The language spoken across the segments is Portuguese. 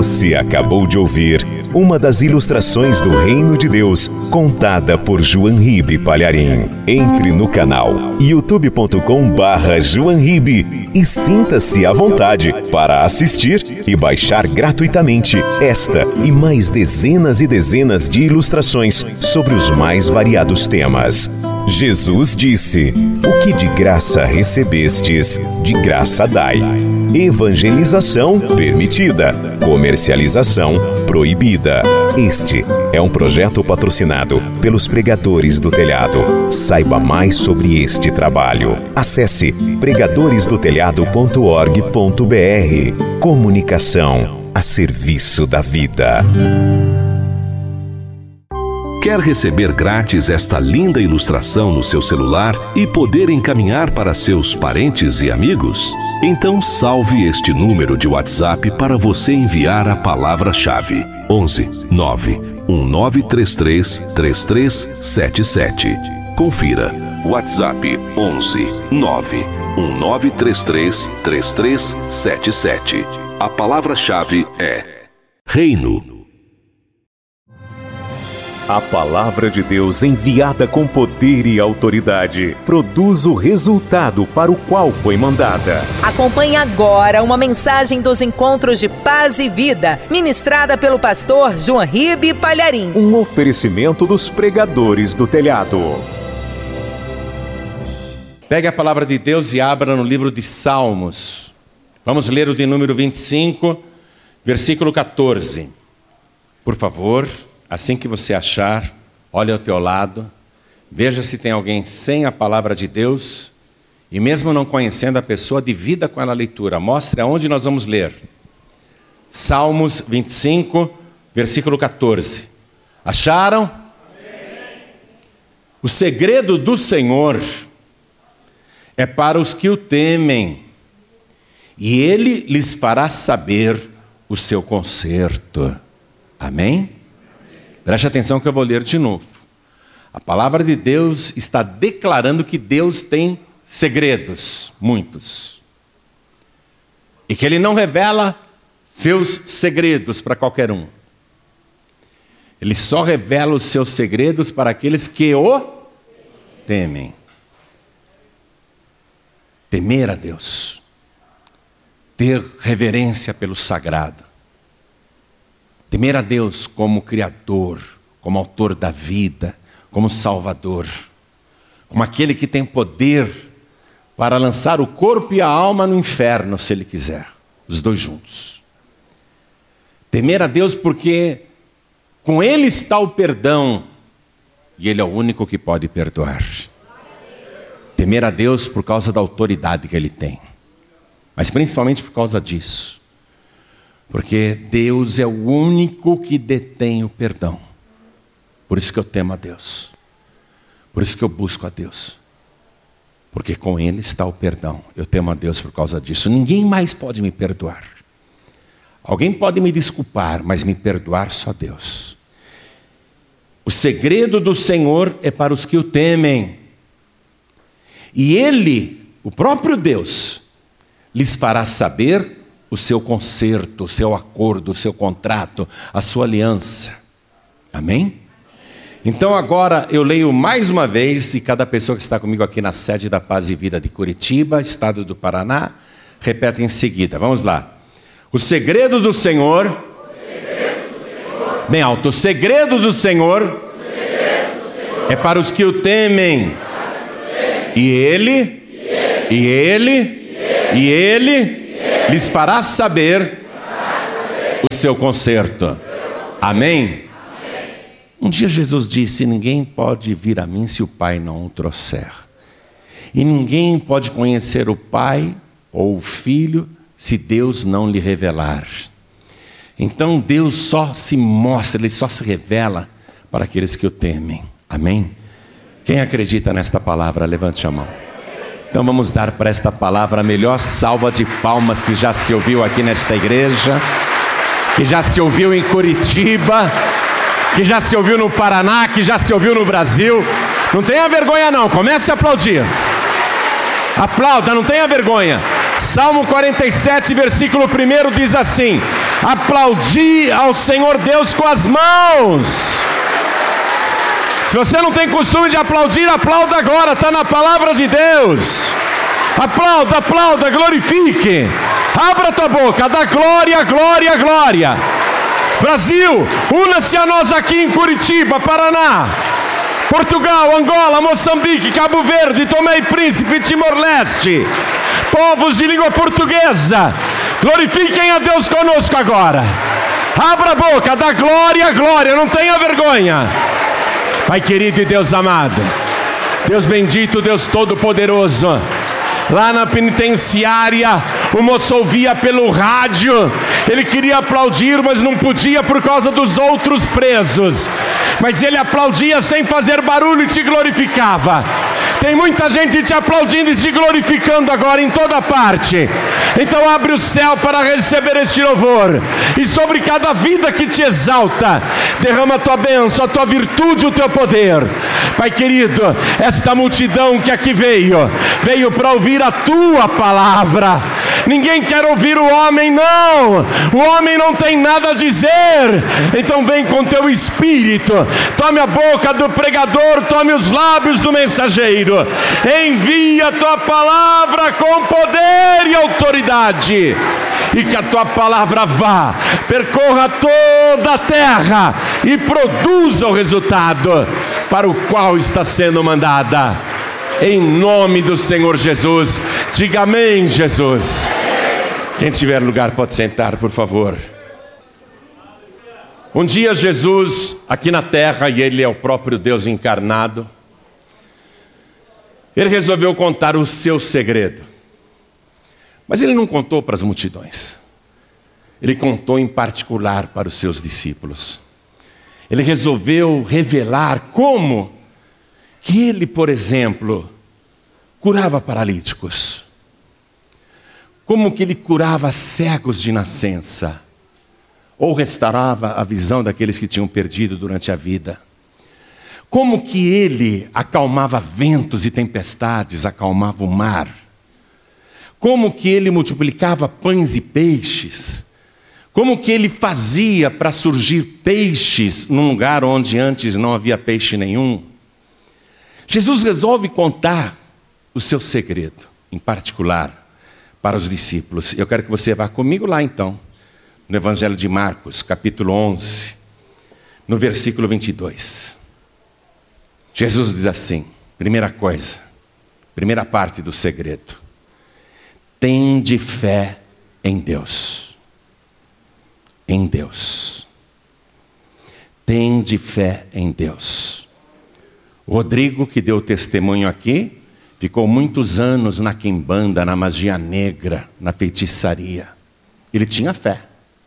Você acabou de ouvir uma das ilustrações do Reino de Deus, contada por João Ribe Palharim. Entre no canal youtube.com/João Ribe e sinta-se à vontade para assistir e baixar gratuitamente esta e mais dezenas e dezenas de ilustrações sobre os mais variados temas. Jesus disse: "O que de graça recebestes, de graça dai." Evangelização permitida, comercialização proibida. Este é um projeto patrocinado pelos Pregadores do Telhado. Saiba mais sobre este trabalho. Acesse pregadoresdotelhado.org.br. Comunicação a serviço da vida. Quer receber grátis esta linda ilustração no seu celular e poder encaminhar para seus parentes e amigos? Então salve este número de WhatsApp para você enviar a palavra-chave: 11 9 1933 3377. Confira. WhatsApp 11 9 1933 3377. A palavra-chave é Reino. A palavra de Deus, enviada com poder e autoridade, produz o resultado para o qual foi mandada. Acompanhe agora uma mensagem dos Encontros de Paz e Vida, ministrada pelo pastor João Ribe Palharim. Um oferecimento dos Pregadores do Telhado. Pegue a palavra de Deus e abra no livro de Salmos. Vamos ler o de número 25, versículo 14. Por favor. Assim que você achar, olhe ao teu lado, veja se tem alguém sem a palavra de Deus, e mesmo não conhecendo a pessoa, divida com ela a leitura. Mostre aonde nós vamos ler. Salmos 25, versículo 14. Acharam? Amém. O segredo do Senhor é para os que o temem, e Ele lhes fará saber o seu conserto. Amém? Preste atenção que eu vou ler de novo. A palavra de Deus está declarando que Deus tem segredos, muitos. E que Ele não revela seus segredos para qualquer um. Ele só revela os seus segredos para aqueles que o temem. Temer a Deus. Ter reverência pelo sagrado. Temer a Deus como Criador, como autor da vida, como Salvador, como aquele que tem poder para lançar o corpo e a alma no inferno, se Ele quiser, os dois juntos. Temer a Deus porque com Ele está o perdão, e Ele é o único que pode perdoar. Temer a Deus por causa da autoridade que Ele tem, mas principalmente por causa disso. Porque Deus é o único que detém o perdão. Por isso que eu temo a Deus. Por isso que eu busco a Deus. Porque com Ele está o perdão. Eu temo a Deus por causa disso. Ninguém mais pode me perdoar. Alguém pode me desculpar, mas me perdoar só Deus. O segredo do Senhor é para os que o temem. E Ele, o próprio Deus, lhes fará saber o seu concerto, o seu acordo, o seu contrato, a sua aliança. Amém? Então agora eu leio mais uma vez, e cada pessoa que está comigo aqui na sede da Paz e Vida de Curitiba, estado do Paraná, repete em seguida. Vamos lá. O segredo do Senhor, bem alto, o segredo do Senhor é para os que o temem. E Ele lhes fará saber o seu conserto. Amém? Um dia Jesus disse: ninguém pode vir a mim se o Pai não o trouxer. E ninguém pode conhecer o Pai ou o Filho se Deus não lhe revelar. Então Deus só se mostra, Ele só se revela para aqueles que o temem. Amém? Quem acredita nesta palavra, levante a mão. Então vamos dar para esta palavra a melhor salva de palmas que já se ouviu aqui nesta igreja, que já se ouviu em Curitiba, que já se ouviu no Paraná, que já se ouviu no Brasil. Não tenha vergonha não, comece a aplaudir. Aplauda, não tenha vergonha. Salmo 47, versículo 1 diz assim: aplaudi ao Senhor Deus com as mãos. Se você não tem costume de aplaudir, aplauda agora, está na palavra de Deus. Aplauda, aplauda, glorifique. Abra a tua boca, dá glória, glória, glória. Brasil, una-se a nós aqui em Curitiba, Paraná, Portugal, Angola, Moçambique, Cabo Verde, Tomé e Príncipe, Timor-Leste, povos de língua portuguesa, glorifiquem a Deus conosco agora. Abra a boca, dá glória, glória, não tenha vergonha. Pai querido e Deus amado, Deus bendito, Deus todo-poderoso, lá na penitenciária, o moço ouvia pelo rádio, ele queria aplaudir, mas não podia por causa dos outros presos, mas ele aplaudia sem fazer barulho e te glorificava. Tem muita gente te aplaudindo e te glorificando agora em toda parte. Então abre o céu para receber este louvor, e sobre cada vida que te exalta, derrama a tua bênção, a tua virtude, o teu poder. Pai querido, esta multidão que aqui veio para ouvir a tua palavra. Ninguém quer ouvir o homem, não. O homem não tem nada a dizer. Então vem com teu espírito, tome a boca do pregador, tome os lábios do mensageiro, envia a tua palavra com poder e autoridade, e que a tua palavra vá, percorra toda a terra e produza o resultado para o qual está sendo mandada. Em nome do Senhor Jesus, diga amém, Jesus. Quem tiver lugar pode sentar, por favor. Um dia Jesus, aqui na terra, e Ele é o próprio Deus encarnado, Ele resolveu contar o seu segredo. Mas Ele não contou para as multidões. Ele contou em particular para os seus discípulos. Ele resolveu revelar como que Ele, por exemplo, curava paralíticos. Como que Ele curava cegos de nascença. Ou restaurava a visão daqueles que tinham perdido durante a vida. Como que Ele acalmava ventos e tempestades, acalmava o mar. Como que Ele multiplicava pães e peixes. Como que Ele fazia para surgir peixes num lugar onde antes não havia peixe nenhum. Jesus resolve contar o seu segredo, em particular, para os discípulos. Eu quero que você vá comigo lá então, no Evangelho de Marcos, capítulo 11, no versículo 22. Jesus diz assim, primeira coisa, primeira parte do segredo: tende fé em Deus. Em Deus. Tende fé em Deus. O Rodrigo, que deu testemunho aqui, ficou muitos anos na quimbanda, na magia negra, na feitiçaria. Ele tinha fé.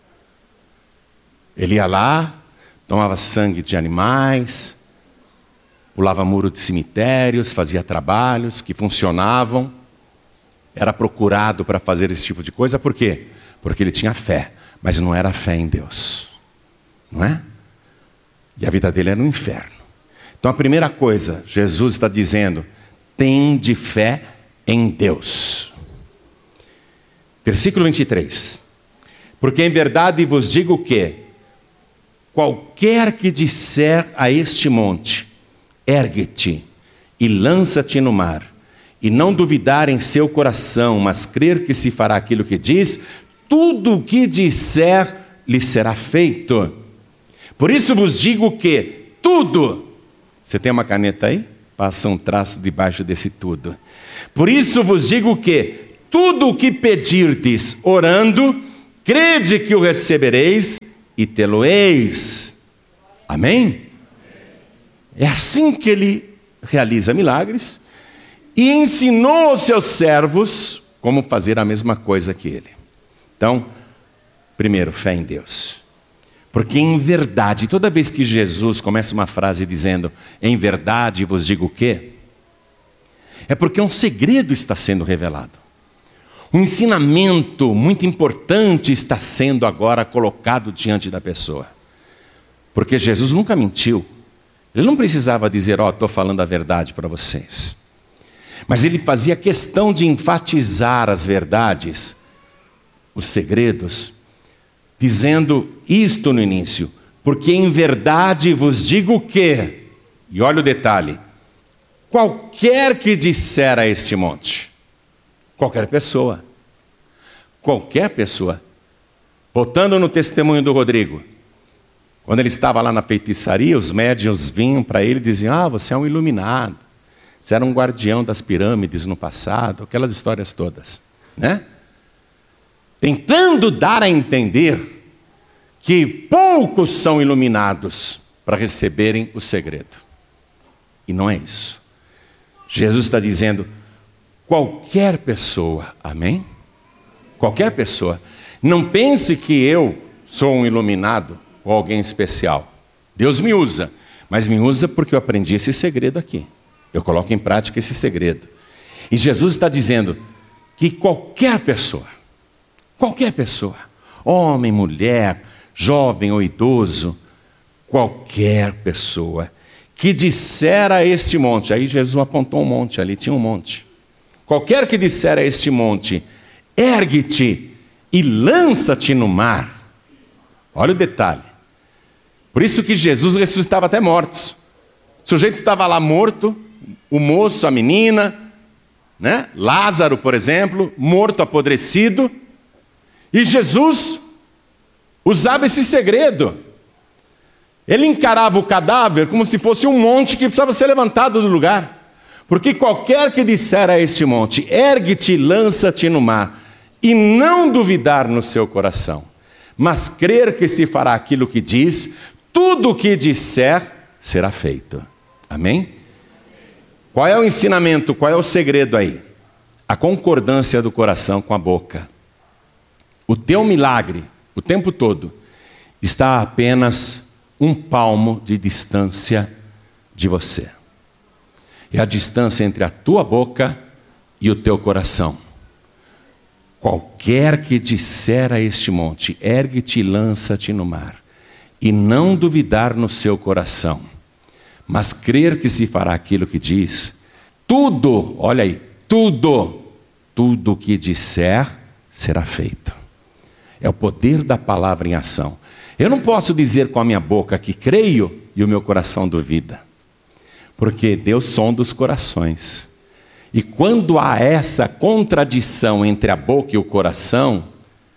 Ele ia lá, tomava sangue de animais, pulava muro de cemitérios, fazia trabalhos que funcionavam, era procurado para fazer esse tipo de coisa. Por quê? Porque ele tinha fé, mas não era fé em Deus, não é? E a vida dele era um inferno. Então a primeira coisa, Jesus está dizendo: tende fé em Deus. Versículo 23. Porque em verdade vos digo que qualquer que disser a este monte, ergue-te e lança-te no mar, e não duvidar em seu coração, mas crer que se fará aquilo que diz, tudo o que disser lhe será feito. Por isso vos digo que tudo... Você tem uma caneta aí? Passa um traço debaixo desse tudo. Por isso vos digo que tudo o que pedirdes orando, crede que o recebereis e tê-lo-eis. Amém? É assim que Ele realiza milagres e ensinou aos seus servos como fazer a mesma coisa que Ele. Então, primeiro, fé em Deus. Porque em verdade, toda vez que Jesus começa uma frase dizendo, em verdade vos digo o quê? É porque um segredo está sendo revelado. Um ensinamento muito importante está sendo agora colocado diante da pessoa. Porque Jesus nunca mentiu. Ele não precisava dizer, estou falando a verdade para vocês. Mas ele fazia questão de enfatizar as verdades, os segredos, dizendo isto no início: porque em verdade vos digo que, e olha o detalhe, qualquer que disser a este monte, qualquer pessoa, voltando no testemunho do Rodrigo, quando ele estava lá na feitiçaria, os médiuns vinham para ele e diziam: você é um iluminado, você era um guardião das pirâmides no passado, aquelas histórias todas, né? Tentando dar a entender que poucos são iluminados para receberem o segredo. E não é isso. Jesus está dizendo: qualquer pessoa, amém? Qualquer pessoa. Não pense que eu sou um iluminado ou alguém especial. Deus me usa, mas me usa porque eu aprendi esse segredo aqui. Eu coloco em prática esse segredo. E Jesus está dizendo que qualquer pessoa, homem, mulher, jovem ou idoso, qualquer pessoa que disser a este monte, aí Jesus apontou um monte, ali tinha um monte. Qualquer que disser a este monte: ergue-te e lança-te no mar. Olha o detalhe. Por isso que Jesus ressuscitava até mortos. O sujeito estava lá morto, o moço, a menina, né? Lázaro, por exemplo, morto, apodrecido. E Jesus usava esse segredo. Ele encarava o cadáver como se fosse um monte que precisava ser levantado do lugar. Porque qualquer que disser a este monte: ergue-te e lança-te no mar, e não duvidar no seu coração, mas crer que se fará aquilo que diz, tudo o que disser será feito. Amém? Qual é o ensinamento, qual é o segredo aí? A concordância do coração com a boca. O teu milagre, o tempo todo, está a apenas um palmo de distância de você. É a distância entre a tua boca e o teu coração. Qualquer que disser a este monte: ergue-te e lança-te no mar, e não duvidar no seu coração, mas crer que se fará aquilo que diz, tudo, olha aí, tudo o que disser será feito. É o poder da palavra em ação. Eu não posso dizer com a minha boca que creio e o meu coração duvida, porque Deus sonda os corações. E quando há essa contradição entre a boca e o coração,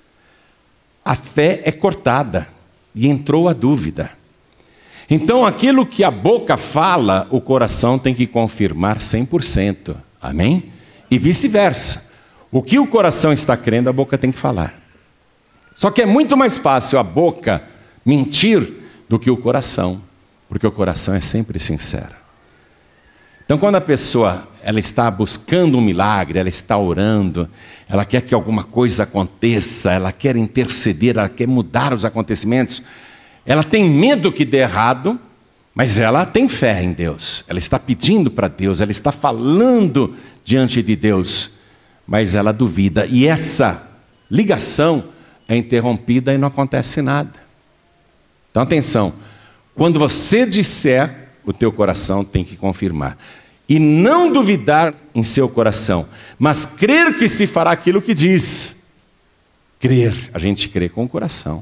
a fé é cortada e entrou a dúvida. Então aquilo que a boca fala, o coração tem que confirmar 100%. Amém? E vice-versa. O que o coração está crendo, a boca tem que falar. Só que é muito mais fácil a boca mentir do que o coração, porque o coração é sempre sincero. Então quando a pessoa ela está buscando um milagre, ela está orando, ela quer que alguma coisa aconteça, ela quer interceder, ela quer mudar os acontecimentos, ela tem medo que dê errado, mas ela tem fé em Deus, ela está pedindo para Deus, ela está falando diante de Deus, mas ela duvida, e essa ligação é interrompida e não acontece nada. Então atenção, quando você disser, o teu coração tem que confirmar. E não duvidar em seu coração, mas crer que se fará aquilo que diz. Crer, a gente crê com o coração.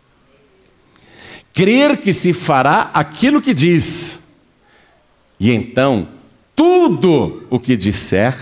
Crer que se fará aquilo que diz. E então, tudo o que disser,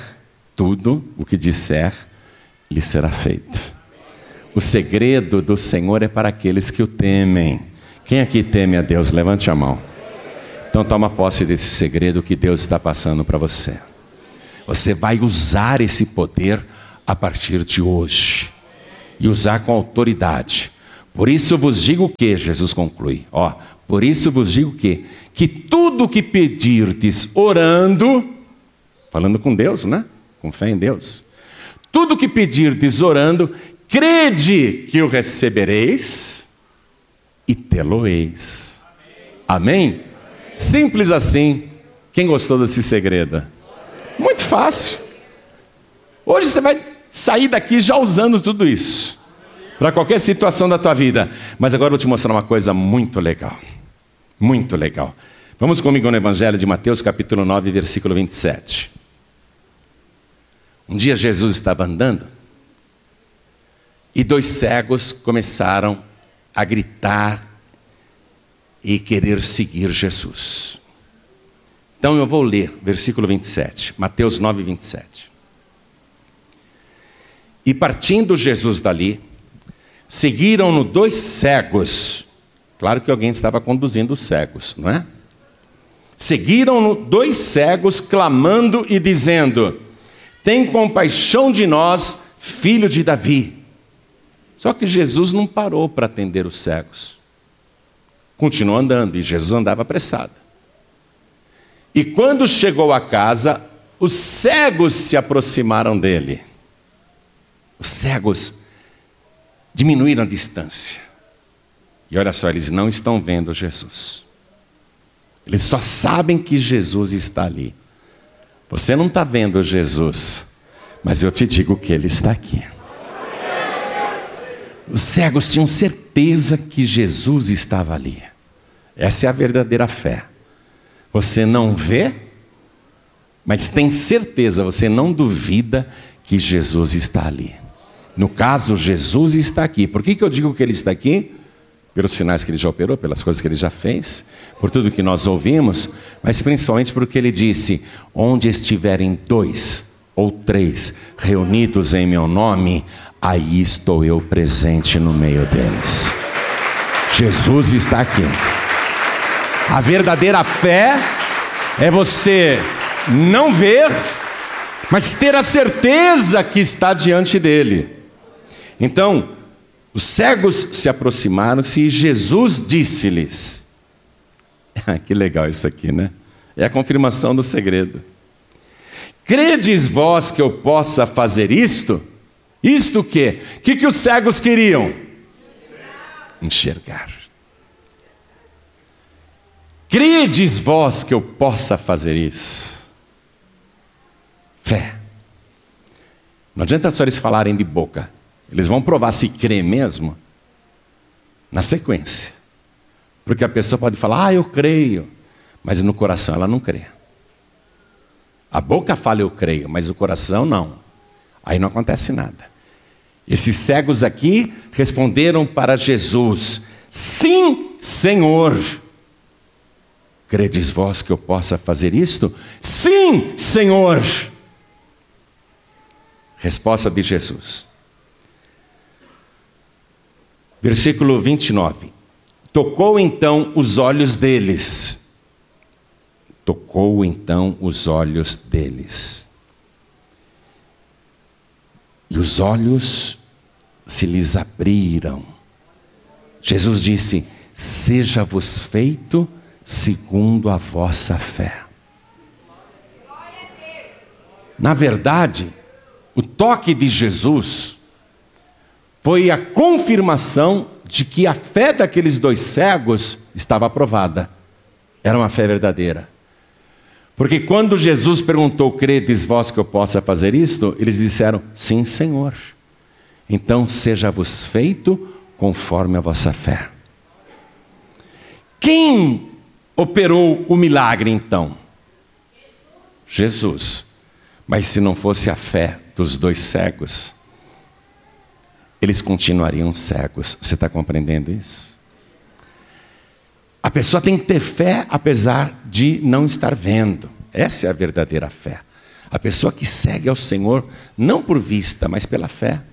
lhe será feito. O segredo do Senhor é para aqueles que o temem. Quem aqui teme a Deus? Levante a mão. Então toma posse desse segredo que Deus está passando para você. Você vai usar esse poder a partir de hoje. E usar com autoridade. Por isso vos digo que, Jesus conclui, por isso vos digo que tudo que pedirdes orando, falando com Deus, né? Com fé em Deus. Tudo que pedirdes orando, crede que o recebereis e tê-lo-eis. Amém? Simples assim. Quem gostou desse segredo? Muito fácil. Hoje você vai sair daqui já usando tudo isso para qualquer situação da tua vida. Mas agora eu vou te mostrar uma coisa muito legal. Muito legal. Vamos comigo no Evangelho de Mateus, capítulo 9, versículo 27. Um dia Jesus estava andando e 2 cegos começaram a gritar e querer seguir Jesus. Então eu vou ler versículo 27, Mateus 9, 27. E partindo Jesus dali, seguiram-no 2 cegos. Claro que alguém estava conduzindo os cegos, não é? Seguiram-no 2 cegos, clamando e dizendo: tem compaixão de nós, filho de Davi. Só que Jesus não parou para atender os cegos. Continuou andando, e Jesus andava apressado. E quando chegou à casa, os cegos se aproximaram dele. Os cegos diminuíram a distância. E olha só, eles não estão vendo Jesus. Eles só sabem que Jesus está ali. Você não está vendo Jesus, mas eu te digo que Ele está aqui. Os cegos tinham certeza que Jesus estava ali. Essa é a verdadeira fé. Você não vê, mas tem certeza, você não duvida que Jesus está ali. No caso, Jesus está aqui. Por que eu digo que Ele está aqui? Pelos sinais que Ele já operou, pelas coisas que Ele já fez, por tudo que nós ouvimos, mas principalmente porque Ele disse: onde estiverem 2 ou 3 reunidos em meu nome, aí estou eu presente no meio deles. Jesus está aqui. A verdadeira fé é você não ver, mas ter a certeza que está diante dele. Então, os cegos se aproximaram-se e Jesus disse-lhes: que legal isso aqui, né? É a confirmação do segredo. Credes vós que eu possa fazer isto? Isto o quê? O que os cegos queriam? Enxergar. Credes vós que eu possa fazer isso? Fé. Não adianta só eles falarem de boca. Eles vão provar se crê mesmo na sequência. Porque a pessoa pode falar: eu creio, mas no coração ela não crê. A boca fala eu creio, mas o coração não. Aí não acontece nada. Esses cegos aqui responderam para Jesus: sim, Senhor. Credes vós que eu possa fazer isto? Sim, Senhor. Resposta de Jesus. Versículo 29. Tocou então os olhos deles. Tocou então os olhos deles. E os olhos se lhes abriram. Jesus disse: seja-vos feito segundo a vossa fé. Na verdade, o toque de Jesus foi a confirmação de que a fé daqueles 2 cegos estava aprovada. Era uma fé verdadeira. Porque quando Jesus perguntou: credes vós que eu possa fazer isto? Eles disseram: sim, Senhor. Então seja-vos feito conforme a vossa fé. Quem operou o milagre então? Jesus. Mas se não fosse a fé dos 2 cegos, eles continuariam cegos. Você está compreendendo isso? A pessoa tem que ter fé apesar de não estar vendo. Essa é a verdadeira fé. A pessoa que segue ao Senhor não por vista, mas pela fé.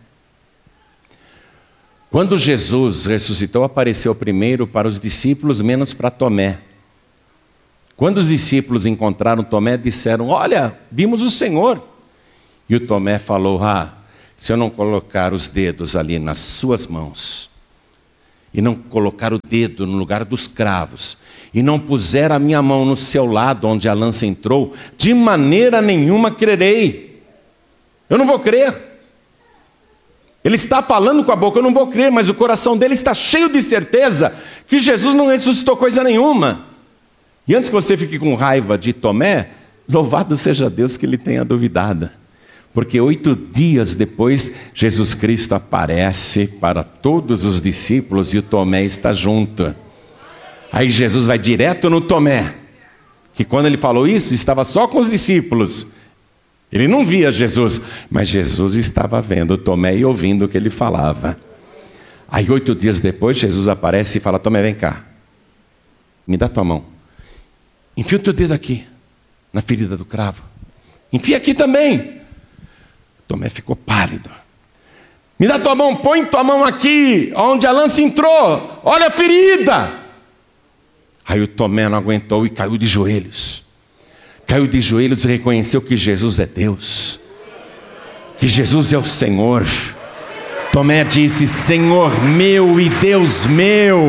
Quando Jesus ressuscitou, apareceu primeiro para os discípulos, menos para Tomé. Quando os discípulos encontraram Tomé, disseram: olha, vimos o Senhor. E o Tomé falou: se eu não colocar os dedos ali nas suas mãos, e não colocar o dedo no lugar dos cravos, e não puser a minha mão no seu lado onde a lança entrou, de maneira nenhuma crerei. Eu não vou crer. Ele está falando com a boca: eu não vou crer, mas o coração dele está cheio de certeza que Jesus não ressuscitou coisa nenhuma. E antes que você fique com raiva de Tomé, louvado seja Deus que ele tenha duvidado. Porque 8 dias depois, Jesus Cristo aparece para todos os discípulos e o Tomé está junto. Aí Jesus vai direto no Tomé, que quando ele falou isso, estava só com os discípulos. Ele não via Jesus, mas Jesus estava vendo Tomé e ouvindo o que ele falava. Aí 8 dias depois, Jesus aparece e fala: Tomé, vem cá, me dá tua mão. Enfia o teu dedo aqui, na ferida do cravo. Enfia aqui também. Tomé ficou pálido. Me dá tua mão, põe tua mão aqui, onde a lança entrou. Olha a ferida. Aí o Tomé não aguentou e caiu de joelhos. Caiu de joelhos e reconheceu que Jesus é Deus. Que Jesus é o Senhor. Tomé disse: Senhor meu e Deus meu.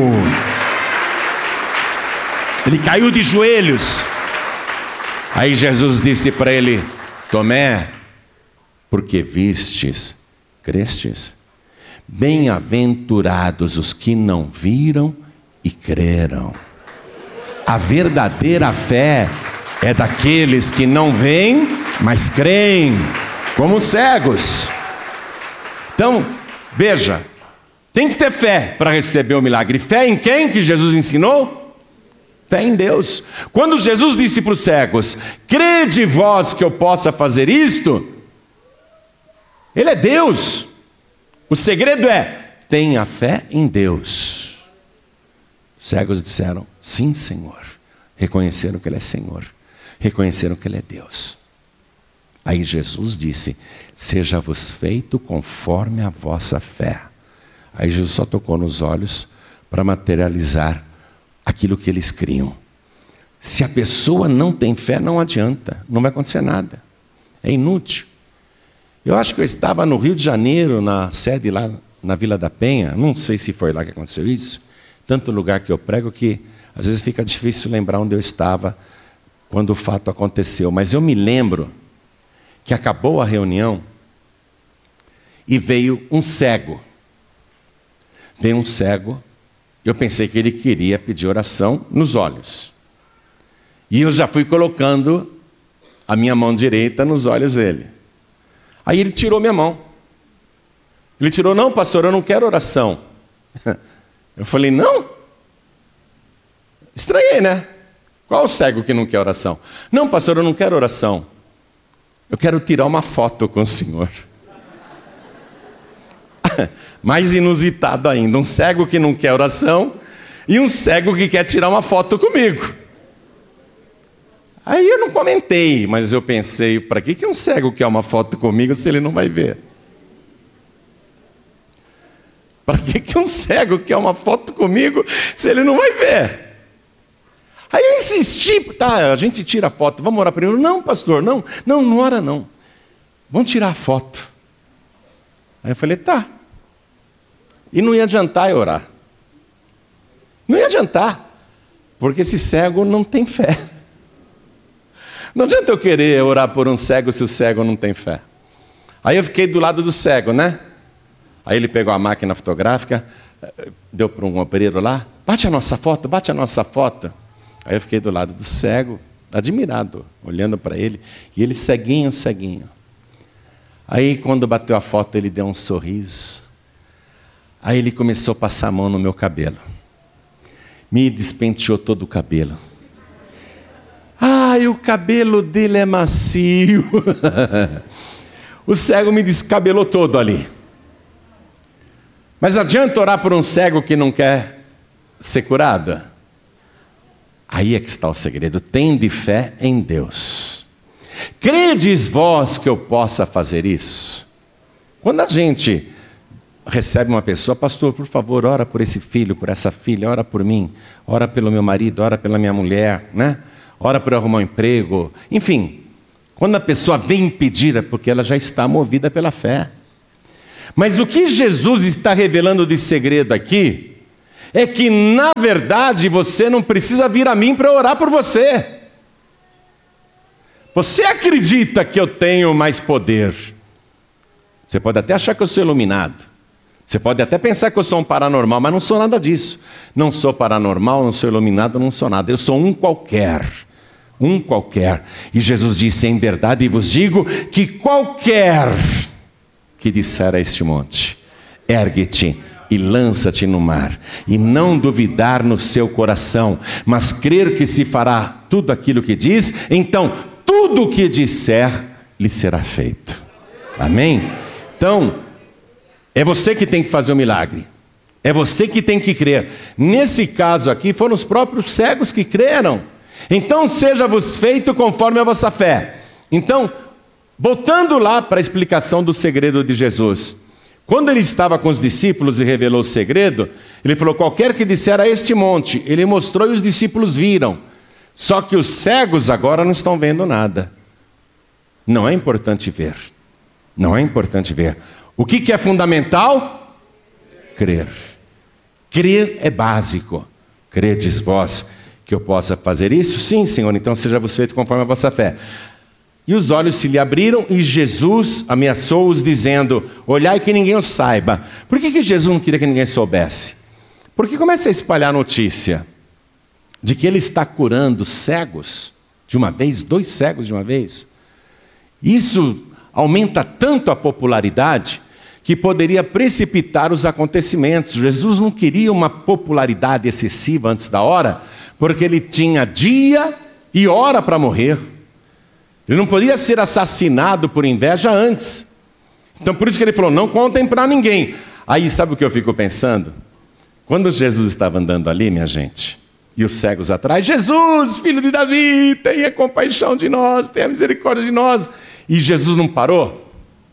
Ele caiu de joelhos. Aí Jesus disse para ele: Tomé, porque vistes, crestes? Bem-aventurados os que não viram e creram. A verdadeira fé é daqueles que não veem, mas creem, como cegos. Então, veja, tem que ter fé para receber o milagre. Fé em quem que Jesus ensinou? Fé em Deus. Quando Jesus disse para os cegos: crede vós que eu possa fazer isto, Ele é Deus. O segredo é: tenha fé em Deus. Os cegos disseram: sim, Senhor. Reconheceram que Ele é Senhor. Reconheceram que Ele é Deus. Aí Jesus disse: seja-vos feito conforme a vossa fé. Aí Jesus só tocou nos olhos para materializar aquilo que eles criam. Se a pessoa não tem fé, não adianta, não vai acontecer nada. É inútil. Eu acho que eu estava no Rio de Janeiro, na sede lá na Vila da Penha, não sei se foi lá que aconteceu isso, tanto lugar que eu prego que às vezes fica difícil lembrar onde eu estava quando o fato aconteceu, mas eu me lembro que acabou a reunião e veio um cego. Veio um cego, eu pensei que ele queria pedir oração nos olhos. E eu já fui colocando a minha mão direita nos olhos dele. Aí ele tirou minha mão. Ele tirou: não, pastor, eu não quero oração. Eu falei: não? Estranhei, né? Qual o cego que não quer oração? Não, pastor, eu não quero oração. Eu quero tirar uma foto com o senhor. Mais inusitado ainda, um cego que não quer oração e um cego que quer tirar uma foto comigo. Aí eu não comentei, mas eu pensei: para que um cego quer uma foto comigo se ele não vai ver? Para que um cego quer uma foto comigo se ele não vai ver? Aí eu insisti: tá, a gente tira a foto, vamos orar primeiro. Não, pastor, não ora não. Vamos tirar a foto. Aí eu falei: tá. E não ia adiantar eu orar. Não ia adiantar, porque esse cego não tem fé. Não adianta eu querer orar por um cego se o cego não tem fé. Aí eu fiquei do lado do cego, né? Aí ele pegou a máquina fotográfica, deu para um obreiro lá: bate a nossa foto, bate a nossa foto. Aí eu fiquei do lado do cego, admirado, olhando para ele, e ele ceguinho. Aí quando bateu a foto, ele deu um sorriso. Aí ele começou a passar a mão no meu cabelo. Me despenteou todo o cabelo. Ai, o cabelo dele é macio. O cego me descabelou todo ali. Mas adianta orar por um cego que não quer ser curado? Aí é que está o segredo. Tende fé em Deus. Credes vós que eu possa fazer isso? Quando a gente recebe uma pessoa: pastor, por favor, ora por esse filho, por essa filha, ora por mim, ora pelo meu marido, ora pela minha mulher, né? Ora por arrumar um emprego. Enfim, quando a pessoa vem pedir, é porque ela já está movida pela fé. Mas o que Jesus está revelando de segredo aqui é que, na verdade, você não precisa vir a mim para orar por você. Você acredita que eu tenho mais poder. Você pode até achar que eu sou iluminado. Você pode até pensar que eu sou um paranormal, mas não sou nada disso. Não sou paranormal, não sou iluminado, não sou nada. Eu sou um qualquer. Um qualquer. E Jesus disse: em verdade vos digo que qualquer que disser a este monte: ergue-te e lança-te no mar, e não duvidar no seu coração, mas crer que se fará tudo aquilo que diz, então tudo o que disser lhe será feito. Amém? Então, é você que tem que fazer o milagre. É você que tem que crer. Nesse caso aqui, foram os próprios cegos que creram. Então, seja-vos feito conforme a vossa fé. Então, voltando lá para a explicação do segredo de Jesus. Quando ele estava com os discípulos e revelou o segredo, ele falou, qualquer que disser a este monte, ele mostrou e os discípulos viram. Só que os cegos agora não estão vendo nada. Não é importante ver. Não é importante ver. O que é fundamental? Crer. Crer é básico. Credes vós que eu possa fazer isso? Sim, Senhor, então seja-vos feito conforme a vossa fé. E os olhos se lhe abriram e Jesus ameaçou-os dizendo, olhai que ninguém os saiba. Por que Jesus não queria que ninguém soubesse? Porque começa a espalhar a notícia de que ele está curando cegos de uma vez, 2 cegos de uma vez. Isso aumenta tanto a popularidade que poderia precipitar os acontecimentos. Jesus não queria uma popularidade excessiva antes da hora, porque ele tinha dia e hora para morrer. Ele não podia ser assassinado por inveja antes. Então por isso que ele falou, não contem para ninguém. Aí sabe o que eu fico pensando? Quando Jesus estava andando ali, minha gente, e os cegos atrás, Jesus, filho de Davi, tenha compaixão de nós, tenha misericórdia de nós. E Jesus não parou?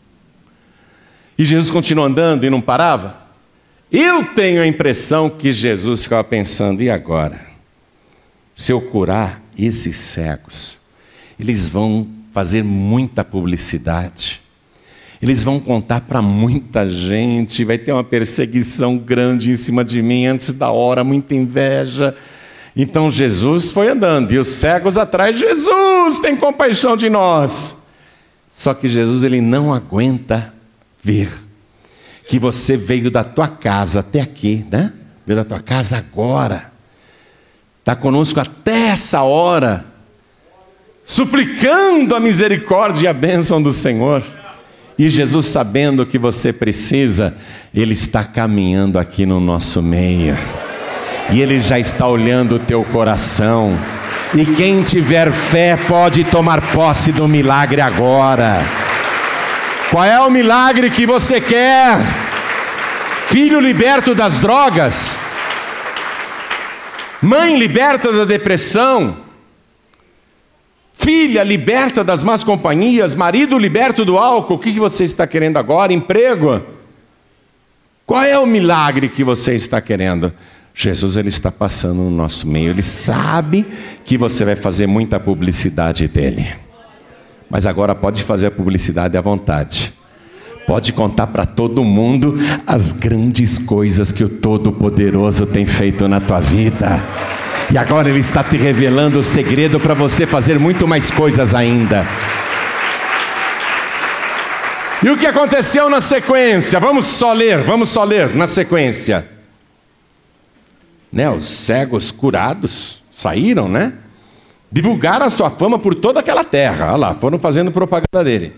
E Jesus continuou andando e não parava? Eu tenho a impressão que Jesus ficava pensando, e agora? Se eu curar esses cegos, eles vão fazer muita publicidade. Eles vão contar para muita gente, vai ter uma perseguição grande em cima de mim antes da hora, muita inveja. Então Jesus foi andando, e os cegos atrás, Jesus, tem compaixão de nós. Só que Jesus, ele não aguenta ver que você veio da tua casa até aqui, né? Veio da tua casa agora. Está conosco até essa hora, suplicando a misericórdia e a bênção do Senhor. E Jesus, sabendo o que você precisa, ele está caminhando aqui no nosso meio. E ele já está olhando o teu coração. E quem tiver fé pode tomar posse do milagre agora. Qual é o milagre que você quer? Filho liberto das drogas? Mãe liberta da depressão? Filha liberta das más companhias? Marido liberto do álcool? O que você está querendo agora? Emprego? Qual é o milagre que você está querendo? Jesus, ele está passando no nosso meio. Ele sabe que você vai fazer muita publicidade dele. Mas agora pode fazer a publicidade à vontade. Pode contar para todo mundo as grandes coisas que o Todo-Poderoso tem feito na tua vida. E agora ele está te revelando o segredo para você fazer muito mais coisas ainda. E o que aconteceu na sequência? Vamos só ler na sequência. Né, os cegos curados saíram, né? Divulgaram a sua fama por toda aquela terra. Olha lá, foram fazendo propaganda dele.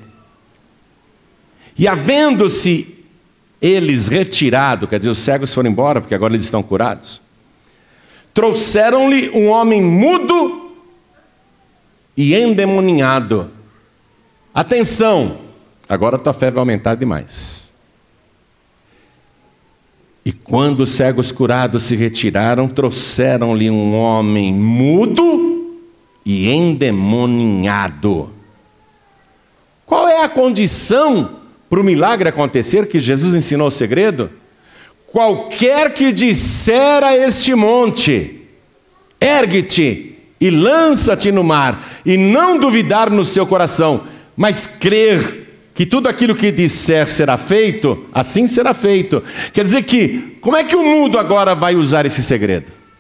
E havendo-se eles retirado, quer dizer, os cegos foram embora, porque agora eles estão curados, trouxeram-lhe um homem mudo e endemoniado. Atenção, agora tua fé vai aumentar demais. E quando os cegos curados se retiraram, trouxeram-lhe um homem mudo e endemoniado. Qual é a condição para o milagre acontecer, que Jesus ensinou o segredo? Qualquer que disser a este monte, ergue-te e lança-te no mar, e não duvidar no seu coração, mas crer que tudo aquilo que disser será feito, assim será feito. Quer dizer que, como é que o mudo agora vai usar esse segredo?